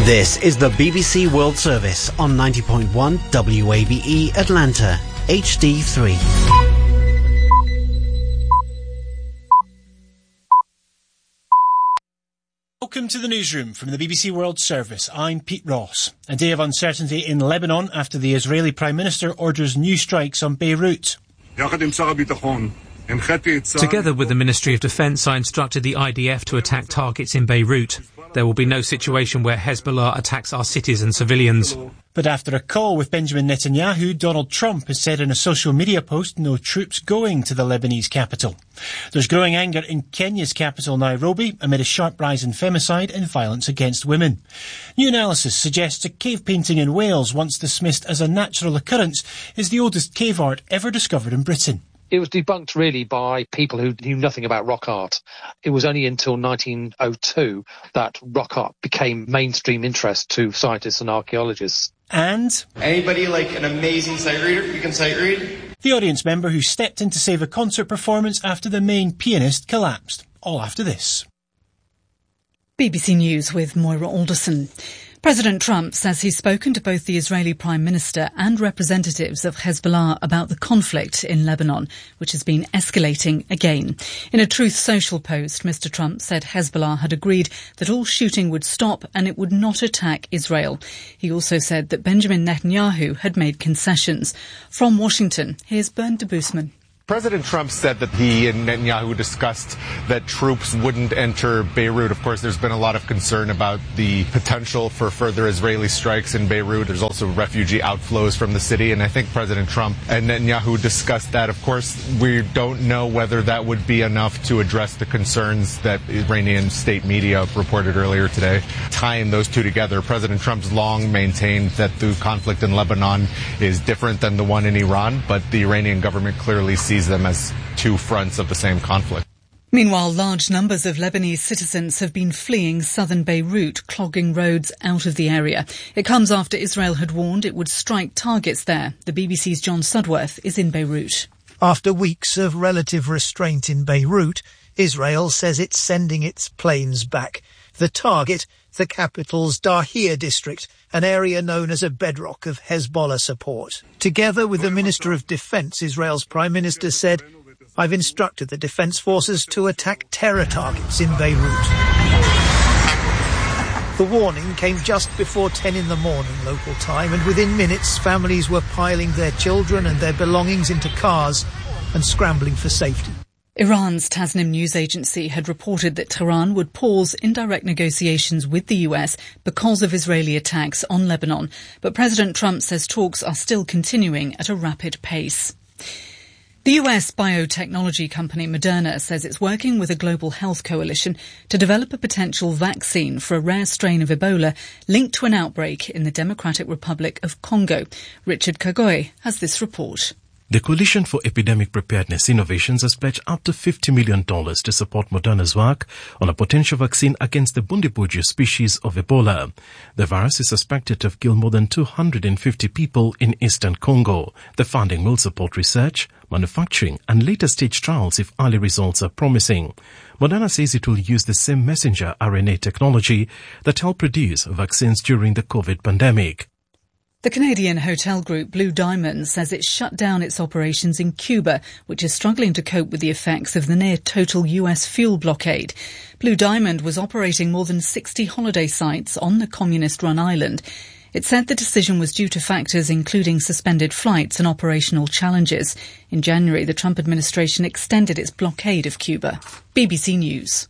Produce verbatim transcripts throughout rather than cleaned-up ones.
This is the B B C World Service on ninety point one W A B E Atlanta, H D three. Welcome to the newsroom from the B B C World Service. I'm Pete Ross. A day of uncertainty in Lebanon after the Israeli Prime Minister orders new strikes on Beirut. Together with the Ministry of Defence, I instructed the I D F to attack targets in Beirut. There will be no situation where Hezbollah attacks our cities and civilians. But after a call with Benjamin Netanyahu, Donald Trump has said in a social media post no troops going to the Lebanese capital. There's growing anger in Kenya's capital, Nairobi, amid a sharp rise in femicide and violence against women. New analysis suggests a cave painting in Wales, once dismissed as a natural occurrence, is the oldest cave art ever discovered in Britain. It was debunked really by people who knew nothing about rock art. It was only until nineteen oh two that rock art became mainstream interest to scientists and archaeologists. And anybody like an amazing sight reader? You can sight read? The audience member who stepped in to save a concert performance after the main pianist collapsed. All after this. B B C News with Moira Alderson. President Trump says he's spoken to both the Israeli Prime Minister and representatives of Hezbollah about the conflict in Lebanon, which has been escalating again. In a Truth Social post, Mister Trump said Hezbollah had agreed that all shooting would stop and it would not attack Israel. He also said that Benjamin Netanyahu had made concessions. From Washington, here's Bernd de Boosman. President Trump said that he and Netanyahu discussed that troops wouldn't enter Beirut. Of course, there's been a lot of concern about the potential for further Israeli strikes in Beirut. There's also refugee outflows from the city, and I think President Trump and Netanyahu discussed that. Of course, we don't know whether that would be enough to address the concerns that Iranian state media reported earlier today. Tying those two together, President Trump's long maintained that the conflict in Lebanon is different than the one in Iran, but the Iranian government clearly sees them as two fronts of the same conflict. Meanwhile, large numbers of Lebanese citizens have been fleeing southern Beirut, clogging roads out of the area. It comes after Israel had warned it would strike targets there. The B B C's John Sudworth is in Beirut. After weeks of relative restraint in Beirut, Israel says it's sending its planes back. The target, the capital's Dahir district, an area known as a bedrock of Hezbollah support. Together with the Minister of Defence, Israel's Prime Minister said, "I've instructed the defence forces to attack terror targets in Beirut." The warning came just before ten in the morning local time, and within minutes families were piling their children and their belongings into cars and scrambling for safety. Iran's Tasnim news agency had reported that Tehran would pause indirect negotiations with the U S because of Israeli attacks on Lebanon. But President Trump says talks are still continuing at a rapid pace. The U S biotechnology company Moderna says it's working with a global health coalition to develop a potential vaccine for a rare strain of Ebola linked to an outbreak in the Democratic Republic of Congo. Richard Kagoy has this report. The Coalition for Epidemic Preparedness Innovations has pledged up to fifty million dollars to support Moderna's work on a potential vaccine against the Bundibugyo species of Ebola. The virus is suspected to have killed more than two hundred fifty people in eastern Congo. The funding will support research, manufacturing and later stage trials if early results are promising. Moderna says it will use the same messenger R N A technology that helped produce vaccines during the COVID pandemic. The Canadian hotel group Blue Diamond says it's shut down its operations in Cuba, which is struggling to cope with the effects of the near-total U S fuel blockade. Blue Diamond was operating more than sixty holiday sites on the communist-run island. It said the decision was due to factors including suspended flights and operational challenges. In January, the Trump administration extended its blockade of Cuba. B B C News.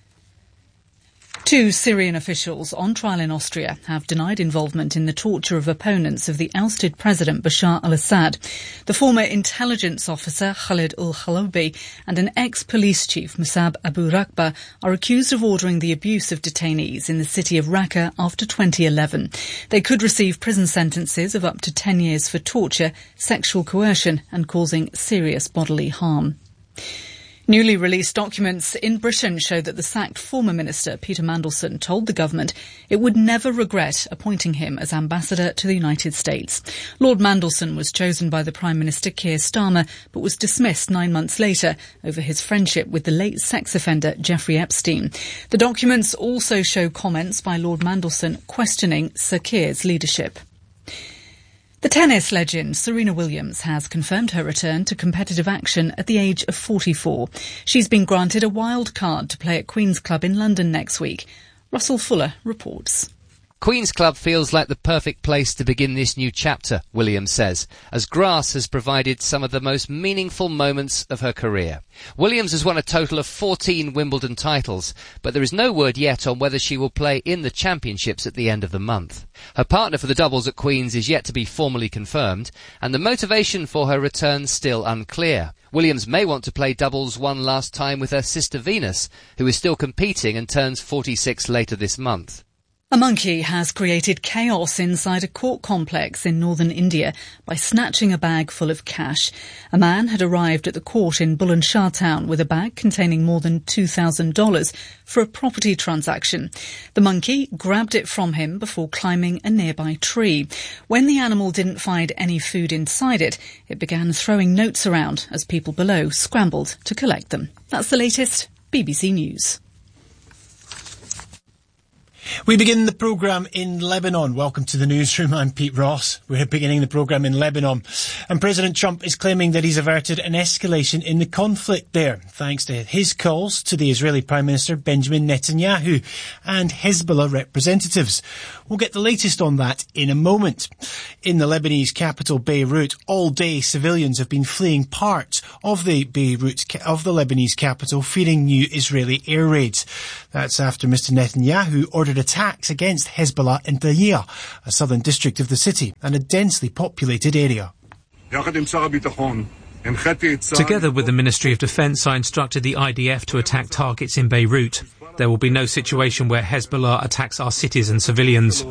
Two Syrian officials on trial in Austria have denied involvement in the torture of opponents of the ousted President Bashar al-Assad. The former intelligence officer Khalid al-Khaloubi and an ex-police chief Musab Abu Rakba are accused of ordering the abuse of detainees in the city of Raqqa after twenty eleven. They could receive prison sentences of up to ten years for torture, sexual coercion and causing serious bodily harm. Newly released documents in Britain show that the sacked former minister, Peter Mandelson, told the government it would never regret appointing him as ambassador to the United States. Lord Mandelson was chosen by the Prime Minister Keir Starmer, but was dismissed nine months later over his friendship with the late sex offender Jeffrey Epstein. The documents also show comments by Lord Mandelson questioning Sir Keir's leadership. The tennis legend Serena Williams has confirmed her return to competitive action at the age of forty-four. She's been granted a wild card to play at Queen's Club in London next week. Russell Fuller reports. Queen's Club feels like the perfect place to begin this new chapter, Williams says, as grass has provided some of the most meaningful moments of her career. Williams has won a total of fourteen Wimbledon titles, but there is no word yet on whether she will play in the championships at the end of the month. Her partner for the doubles at Queen's is yet to be formally confirmed, and the motivation for her return still unclear. Williams may want to play doubles one last time with her sister Venus, who is still competing and turns forty-six later this month. A monkey has created chaos inside a court complex in northern India by snatching a bag full of cash. A man had arrived at the court in Bulandshahr town with a bag containing more than two thousand dollars for a property transaction. The monkey grabbed it from him before climbing a nearby tree. When the animal didn't find any food inside it, it began throwing notes around as people below scrambled to collect them. That's the latest. B B C News. We begin the programme in Lebanon. Welcome to the newsroom. I'm Pete Ross. We're beginning the programme in Lebanon. And President Trump is claiming that he's averted an escalation in the conflict there, thanks to his calls to the Israeli Prime Minister Benjamin Netanyahu and Hezbollah representatives. We'll get the latest on that in a moment. In the Lebanese capital, Beirut, all day civilians have been fleeing parts of the Beirut, of the Lebanese capital, fearing new Israeli air raids. That's after Mister Netanyahu ordered attacks against Hezbollah in Dahiya, a southern district of the city and a densely populated area. Together with the Ministry of Defence, I instructed the I D F to attack targets in Beirut. There will be no situation where Hezbollah attacks our cities and civilians.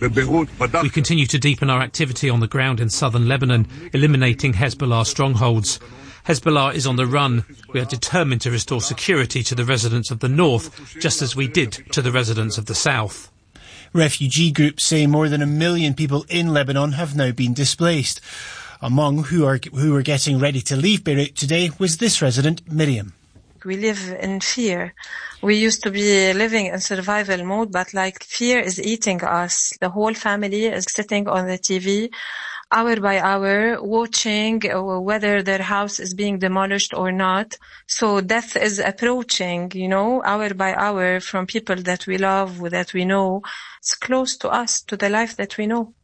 We continue to deepen our activity on the ground in southern Lebanon, eliminating Hezbollah strongholds. Hezbollah is on the run. We are determined to restore security to the residents of the north, just as we did to the residents of the south. Refugee groups say more than a million people in Lebanon have now been displaced. Among who are who are getting ready to leave Beirut today was this resident, Miriam. We live in fear. We used to be living in survival mode, but like fear is eating us. The whole family is sitting on the T V hour by hour, watching whether their house is being demolished or not. So death is approaching, you know, hour by hour from people that we love, that we know. It's close to us, to the life that we know.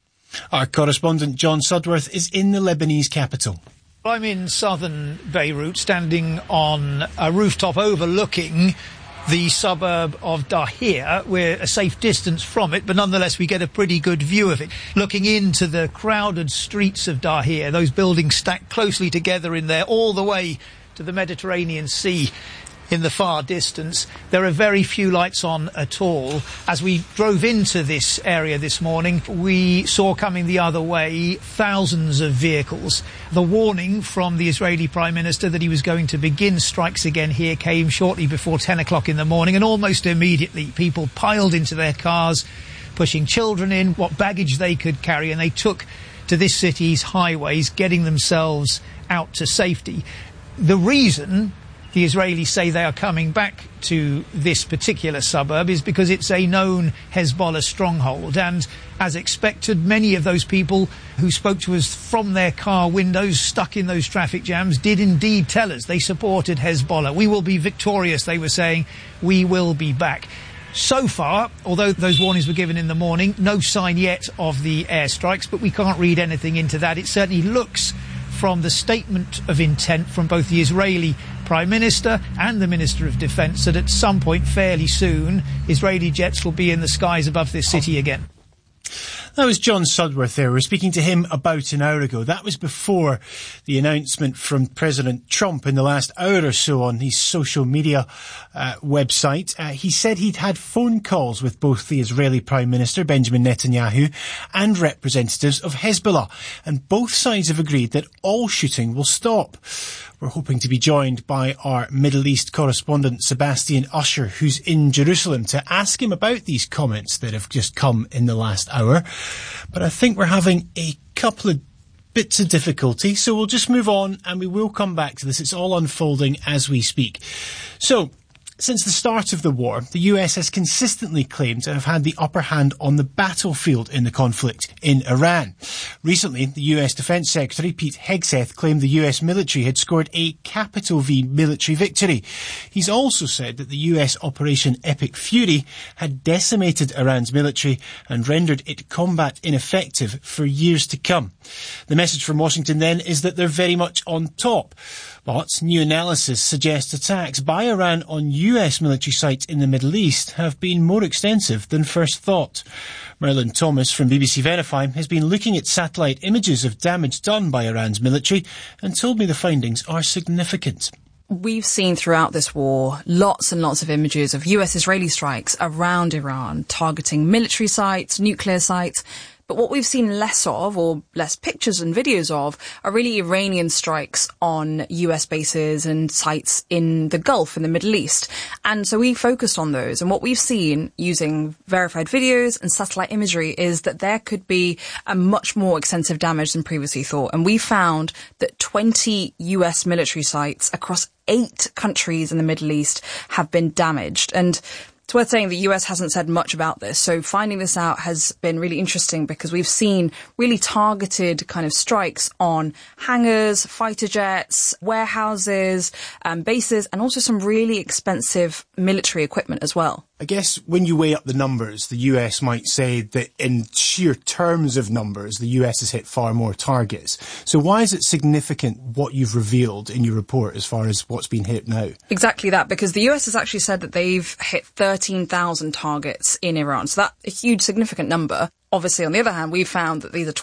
Our correspondent John Sudworth is in the Lebanese capital. I'm in southern Beirut, standing on a rooftop overlooking the suburb of Dahiya. We're a safe distance from it, but nonetheless we get a pretty good view of it. Looking into the crowded streets of Dahiya, those buildings stacked closely together in there all the way to the Mediterranean Sea in the far distance. There are very few lights on at all. As we drove into this area this morning, we saw coming the other way thousands of vehicles. The warning from the Israeli Prime Minister that he was going to begin strikes again here came shortly before ten o'clock in the morning, and almost immediately people piled into their cars, pushing children in, what baggage they could carry, and they took to this city's highways, getting themselves out to safety. The reason the Israelis say they are coming back to this particular suburb is because it's a known Hezbollah stronghold. And as expected, many of those people who spoke to us from their car windows, stuck in those traffic jams, did indeed tell us they supported Hezbollah. We will be victorious, they were saying. We will be back. So far, although those warnings were given in the morning, no sign yet of the airstrikes, but we can't read anything into that. It certainly looks, from the statement of intent from both the Israeli Prime Minister and the Minister of Defence, that at some point fairly soon Israeli jets will be in the skies above this city again. That was John Sudworth there. We were speaking to him about an hour ago. That was before the announcement from President Trump in the last hour or so on his social media uh, website. Uh, he said he'd had phone calls with both the Israeli Prime Minister, Benjamin Netanyahu, and representatives of Hezbollah. And both sides have agreed that all shooting will stop. We're hoping to be joined by our Middle East correspondent Sebastian Usher, who's in Jerusalem, to ask him about these comments that have just come in the last hour. But I think we're having a couple of bits of difficulty, so we'll just move on and we will come back to this. It's all unfolding as we speak. So, since the start of the war, the U S has consistently claimed to have had the upper hand on the battlefield in the conflict in Iran. Recently, the U S Defence Secretary Pete Hegseth claimed the U S military had scored a capital V military victory. He's also said that the U S Operation Epic Fury had decimated Iran's military and rendered it combat ineffective for years to come. The message from Washington then is that they're very much on top. But new analysis suggests attacks by Iran on U S military sites in the Middle East have been more extensive than first thought. Merlin Thomas from B B C Verify has been looking at satellite images of damage done by Iran's military and told me the findings are significant. We've seen throughout this war lots and lots of images of U S-Israeli strikes around Iran, targeting military sites, nuclear sites. But what we've seen less of, or less pictures and videos of, are really Iranian strikes on U S bases and sites in the Gulf, in the Middle East. And so we focused on those. And what we've seen using verified videos and satellite imagery is that there could be a much more extensive damage than previously thought. And we found that twenty U S military sites across eight countries in the Middle East have been damaged. And it's worth saying the U S hasn't said much about this, so finding this out has been really interesting because we've seen really targeted kind of strikes on hangars, fighter jets, warehouses, um, bases, and also some really expensive military equipment as well. I guess when you weigh up the numbers, the U S might say that in sheer terms of numbers, the U S has hit far more targets. So why is it significant what you've revealed in your report as far as what's been hit now? Exactly that, because the U S has actually said that they've hit thirteen thousand targets in Iran. So that's a huge, significant number. Obviously, on the other hand, we've found that these are